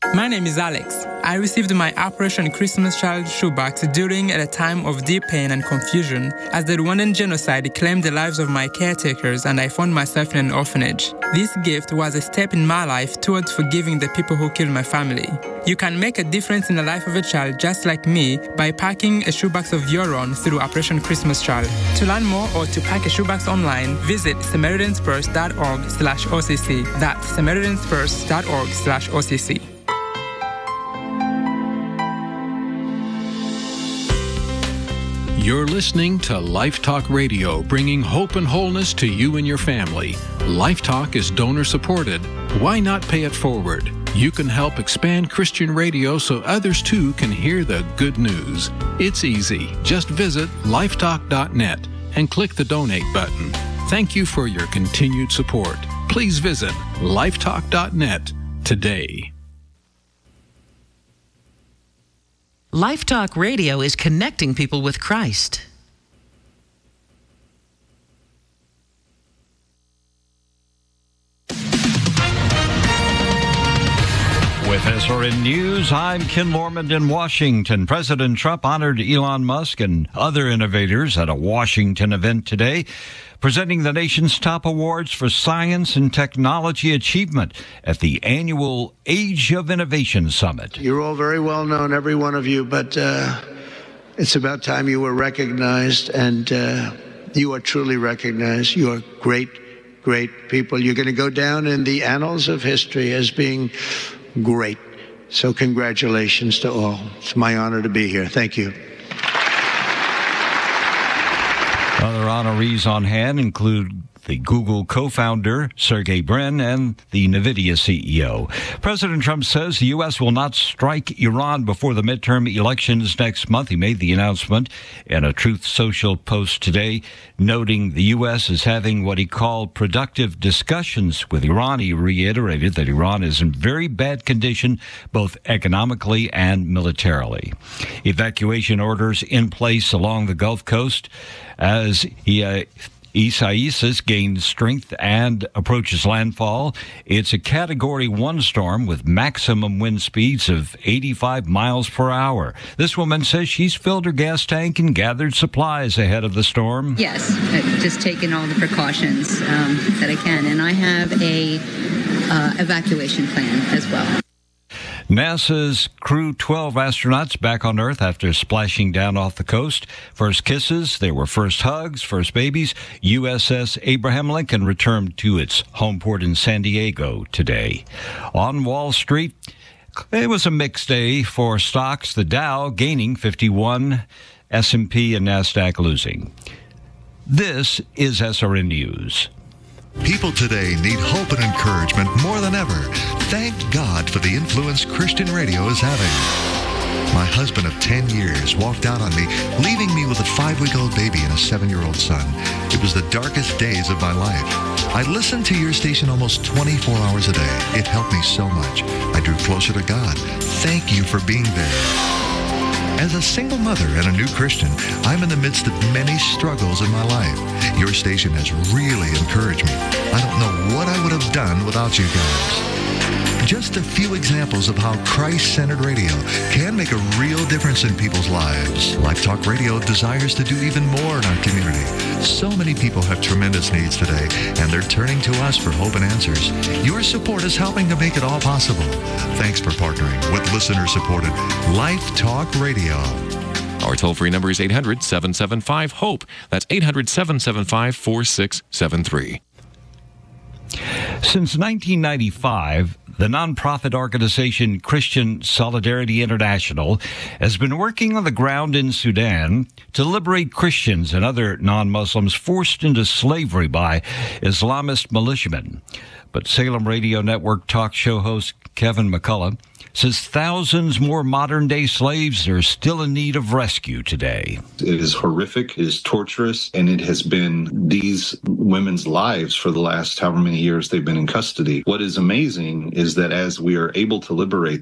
My name is Alex. I received my Operation Christmas Child shoebox during a time of deep pain and confusion as the Rwandan genocide claimed the lives of my caretakers and I found myself in an orphanage. This gift was a step in my life towards forgiving the people who killed my family. You can make a difference in the life of a child just like me by packing a shoebox of your own through Operation Christmas Child. To learn more or to pack a shoebox online, visit SamaritansPurse.org/OCC. That's SamaritansPurse.org/OCC. You're listening to Life Talk Radio, bringing hope and wholeness to you and your family. Life Talk is donor-supported. Why not pay it forward? You can help expand Christian radio so others too can hear the good news. It's easy. Just visit lifetalk.net and click the donate button. Thank you for your continued support. Please visit lifetalk.net today. Life Talk Radio is connecting people with Christ. With SRN News, I'm Ken Lormand in Washington. President Trump honored Elon Musk and other innovators at a Washington event today, presenting the nation's top awards for science and technology achievement at the annual Age of Innovation Summit. You're all very well known, every one of you, but it's about time you were recognized, and you are truly recognized. You are great people. You're going to go down in the annals of history as being great. So congratulations to all. It's my honor to be here. Thank you. Other honorees on hand include the Google co-founder, Sergey Brin, and the NVIDIA CEO. President Trump says the U.S. will not strike Iran before the midterm elections next month. He made the announcement in a Truth Social post today, noting the U.S. is having what he called productive discussions with Iran. He reiterated that Iran is in very bad condition, both economically and militarily. Evacuation orders in place along the Gulf Coast as Isaias gains strength and approaches landfall. It's a Category 1 storm with maximum wind speeds of 85 miles per hour. This woman says she's filled her gas tank and gathered supplies ahead of the storm. Yes, I've just taken all the precautions that I can, and I have a evacuation plan as well. NASA's Crew 12 astronauts back on Earth after splashing down off the coast. First kisses, there were first hugs, first babies. USS Abraham Lincoln returned to its home port in San Diego today. On Wall Street, it was a mixed day for stocks. The Dow gaining 51, S&P and NASDAQ losing. This is SRN News. People today need hope and encouragement more than ever. Thank God for the influence Christian radio is having. My husband of 10 years walked out on me, leaving me with a 5-week-old baby and a 7-year-old son. It was the darkest days of my life. I listened to your station almost 24 hours a day. It helped me so much. I drew closer to God. Thank you for being there. As a single mother and a new Christian, I'm in the midst of many struggles in my life. Your station has really encouraged me. I don't know what I would have done without you guys. Just a few examples of how Christ-centered radio can make a real difference in people's lives. Life Talk Radio desires to do even more in our community. So many people have tremendous needs today, and they're turning to us for hope and answers. Your support is helping to make it all possible. Thanks for partnering with listener-supported Life Talk Radio. Our toll-free number is 800-775-HOPE. That's 800-775-4673. Since 1995, the nonprofit organization Christian Solidarity International has been working on the ground in Sudan to liberate Christians and other non-Muslims forced into slavery by Islamist militiamen. But Salem Radio Network talk show host Kevin McCullough says thousands more modern-day slaves are still in need of rescue today. It is horrific, it is torturous, and it has been these women's lives for the last however many years they've been in custody. What is amazing is that as we are able to liberate